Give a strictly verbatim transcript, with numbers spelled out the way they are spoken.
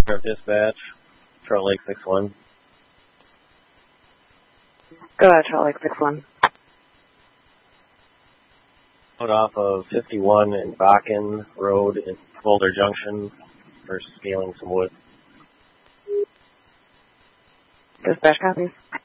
Sheriff Dispatch, Trout Lake six one. Go ahead, Trout Lake six one. Out off of fifty-one in Bakken Road in Boulder Junction for scaling some wood. Dispatch copies.